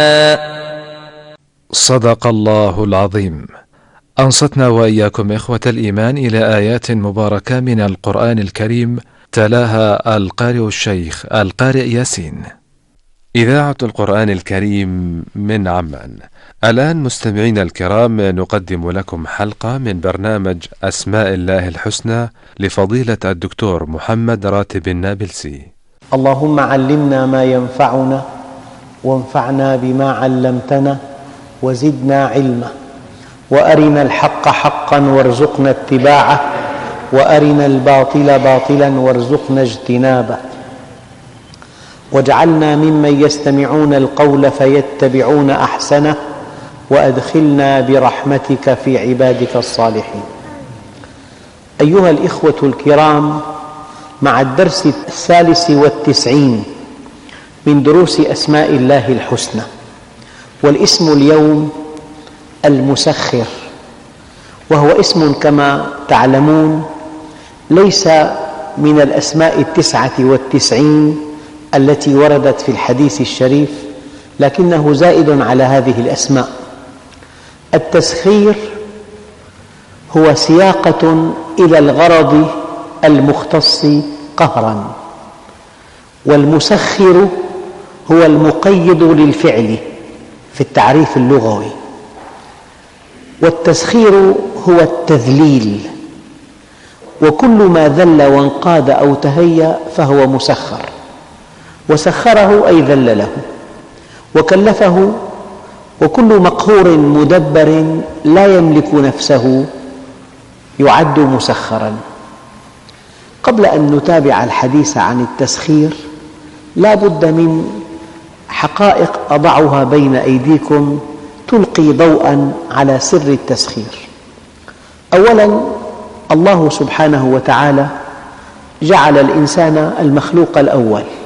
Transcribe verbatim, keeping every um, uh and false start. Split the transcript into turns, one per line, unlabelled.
صدق الله العظيم. أنصتنا وإياكم إخوة الإيمان إلى آيات مباركة من القرآن الكريم تلاها القارئ الشيخ القارئ ياسين. إذاعة القرآن الكريم من عمان. الآن مستمعين الكرام نقدم لكم حلقة من برنامج أسماء الله الحسنى لفضيلة الدكتور محمد راتب النابلسي.
اللهم علمنا ما ينفعنا وانفعنا بما علمتنا وزدنا علما، وأرنا الحق حقا وارزقنا اتباعه، وأرنا الباطل باطلا وارزقنا اجتنابه، واجعلنا ممن يستمعون القول فيتبعون أحسنه، وأدخلنا برحمتك في عبادك الصالحين. أيها الإخوة الكرام، مع الدرس الثالث والتسعين من دروس أسماء الله الحسنى، والاسم اليوم المسخر، وهو اسم كما تعلمون ليس من الأسماء التسعة والتسعين التي وردت في الحديث الشريف، لكنه زائد على هذه الأسماء. التسخير هو سياقة إلى الغرض المختص قهراً، والمسخر هو المقيد للفعل في التعريف اللغوي، والتسخير هو التذليل، وكل ما ذل وانقاد أو تهيأ فهو مسخر، وسخره أي ذلله وكلفه. وكل مقهور مدبر لا يملك نفسه يعد مسخراً. قبل أن نتابع الحديث عن التسخير لا بد من حقائق أضعها بين أيديكم تلقي ضوءاً على سر التسخير. أولاً، الله سبحانه وتعالى جعل الإنسان المخلوق الأول،